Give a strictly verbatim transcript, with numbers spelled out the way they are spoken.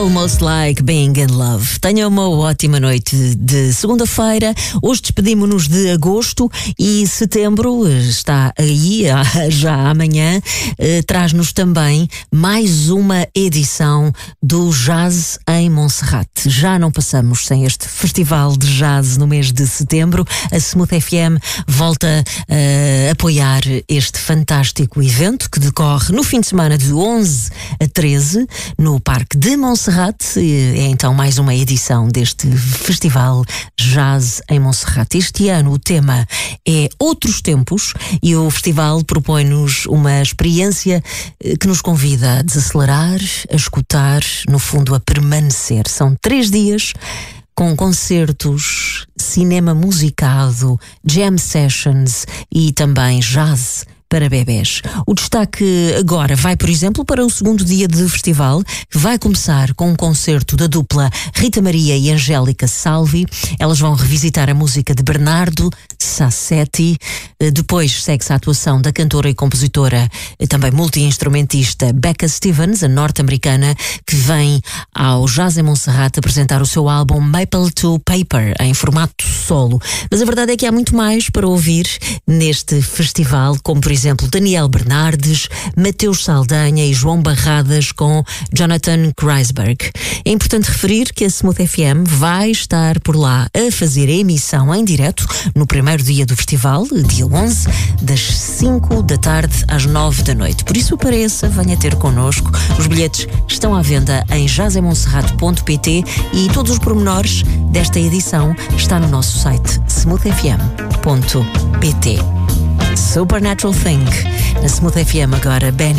Almost Like Being in Love. Tenha uma ótima noite de segunda-feira. Hoje despedimos-nos de agosto e setembro está aí, já amanhã. Eh, traz-nos também mais uma edição do Jazz em Monserrate. Já não passamos sem este festival de jazz no mês de setembro. A Smooth F M volta a apoiar este fantástico evento que decorre no fim de semana de onze a treze no Parque de Monserrate. É então mais uma edição deste Festival Jazz em Monserrate. Este ano o tema é Outros Tempos e o festival propõe-nos uma experiência que nos convida a desacelerar, a escutar, no fundo a permanecer. São três dias com concertos, cinema musicado, jam sessions e também jazz para bebés. O destaque agora vai, por exemplo, para o segundo dia de festival, que vai começar com um concerto da dupla Rita Maria e Angélica Salvi. Elas vão revisitar a música de Bernardo Sassetti. Depois segue-se a atuação da cantora e compositora, também multi-instrumentista Becca Stevens, a norte-americana, que vem ao Jazz em Monserrate apresentar o seu álbum Maple to Paper, em formato solo. Mas a verdade é que há muito mais para ouvir neste festival, como por exemplo exemplo, Daniel Bernardes, Mateus Saldanha e João Barradas com Jonathan Kreisberg. É importante referir que a Smooth F M vai estar por lá a fazer a emissão em direto no primeiro dia do festival, dia onze, das cinco da tarde às nove da noite. Por isso apareça, venha ter connosco. Os bilhetes estão à venda em jazz em monserrate ponto pt e todos os pormenores desta edição está no nosso site smooth f m ponto p t. Supernatural Thing. Na Smooth F M agora, Benny